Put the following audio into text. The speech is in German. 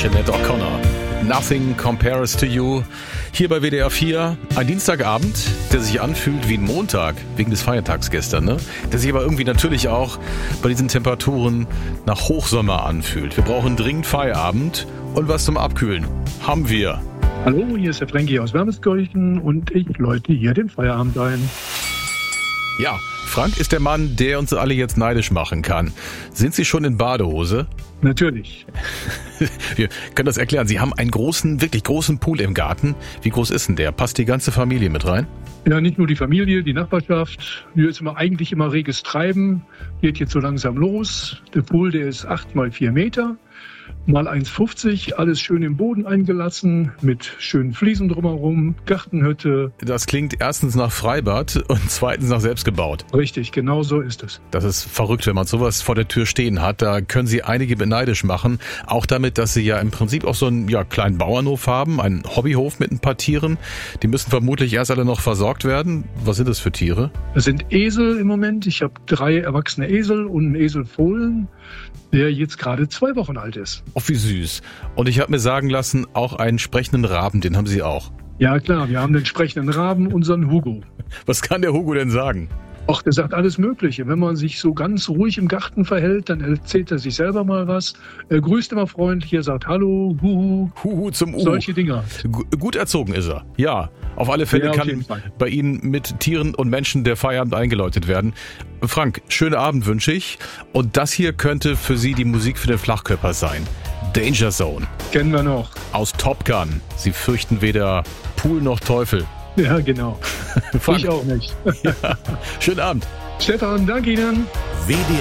Sinead O'Connor. Nothing compares to you. Hier bei WDR 4. Ein Dienstagabend, der sich anfühlt wie ein Montag, wegen des Feiertags gestern, ne? Der sich aber irgendwie natürlich auch bei diesen Temperaturen nach Hochsommer anfühlt. Wir brauchen dringend Feierabend und was zum Abkühlen. Haben wir. Hallo, hier ist der Frankie aus Wermeskirchen und ich läute hier den Feierabend ein. Ja, Frank ist der Mann, der uns alle jetzt neidisch machen kann. Sind Sie schon in Badehose? Natürlich. Wir können das erklären. Sie haben einen großen, wirklich großen Pool im Garten. Wie groß ist denn der? Passt die ganze Familie mit rein? Ja, nicht nur die Familie, die Nachbarschaft. Hier ist eigentlich immer reges Treiben. Geht jetzt so langsam los. Der Pool, der ist 8 mal 4 Meter. Mal 1,50, alles schön im Boden eingelassen, mit schönen Fliesen drumherum, Gartenhütte. Das klingt erstens nach Freibad und zweitens nach selbstgebaut. Richtig, genau so ist es. Das ist verrückt, wenn man sowas vor der Tür stehen hat. Da können Sie einige beneidisch machen. Auch damit, dass Sie ja im Prinzip auch so einen kleinen Bauernhof haben, einen Hobbyhof mit ein paar Tieren. Die müssen vermutlich erst alle noch versorgt werden. Was sind das für Tiere? Das sind Esel im Moment. Ich habe 3 erwachsene Esel und einen Eselfohlen, der jetzt gerade 2 Wochen alt ist. Oh, wie süß. Und ich habe mir sagen lassen, auch einen sprechenden Raben, den haben Sie auch. Ja klar, wir haben den sprechenden Raben, unseren Hugo. Was kann der Hugo denn sagen? Ach, der sagt alles Mögliche. Wenn man sich so ganz ruhig im Garten verhält, dann erzählt er sich selber mal was. Er grüßt immer freundlich, er sagt Hallo, Huhu. Huhu zum U. Solche Dinger. Gut erzogen ist er. Ja, auf alle Fälle Ja, auf kann jeden Fall. bei Ihnen mit Tieren und Menschen der Feierabend eingeläutet werden. Frank, schönen Abend wünsche ich. Und das hier könnte für Sie die Musik für den Flachkörper sein. Danger Zone. Kennen wir noch. Aus Top Gun. Sie fürchten weder Pool noch Teufel. Ja, genau. Frank, Ich auch nicht. ja, schönen Abend. Stefan, danke Ihnen. WDR